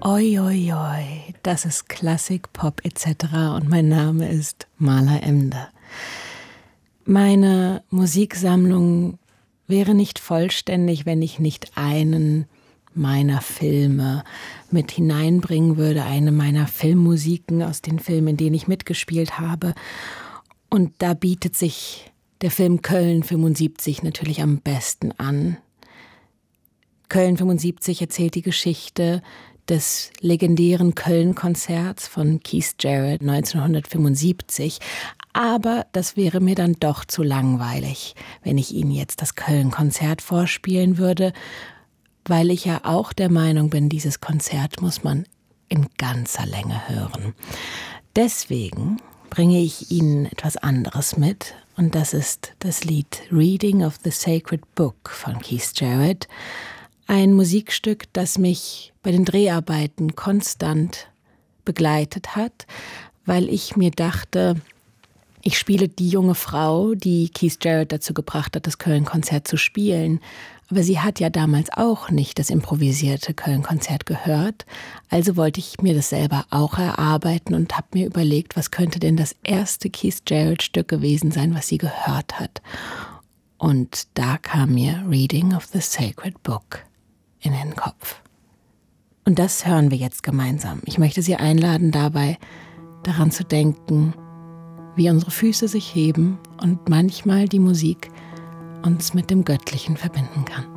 Oi, oi, oi, das ist Klassik, Pop etc. und mein Name ist Marla Emder. Meine Musiksammlung wäre nicht vollständig, wenn ich nicht einen meiner Filme mit hineinbringen würde, eine meiner Filmmusiken aus den Filmen, in denen ich mitgespielt habe. Und da bietet sich der Film Köln 75 natürlich am besten an. Köln 75 erzählt die Geschichte des legendären Köln-Konzerts von Keith Jarrett 1975. Aber das wäre mir dann doch zu langweilig, wenn ich Ihnen jetzt das Köln-Konzert vorspielen würde, weil ich ja auch der Meinung bin, dieses Konzert muss man in ganzer Länge hören. Deswegen bringe ich Ihnen etwas anderes mit, und das ist das Lied Reading of the Sacred Book von Keith Jarrett. Ein Musikstück, das mich bei den Dreharbeiten konstant begleitet hat, weil ich mir dachte, ich spiele die junge Frau, die Keith Jarrett dazu gebracht hat, das Köln-Konzert zu spielen. Aber sie hat ja damals auch nicht das improvisierte Köln-Konzert gehört. Also wollte ich mir das selber auch erarbeiten und habe mir überlegt, was könnte denn das erste Keith Jarrett-Stück gewesen sein, was sie gehört hat. Und da kam mir Reading of the Sacred Book in den Kopf. Und das hören wir jetzt gemeinsam. Ich möchte Sie einladen, dabei daran zu denken, wie unsere Füße sich heben und manchmal die Musik uns mit dem Göttlichen verbinden kann.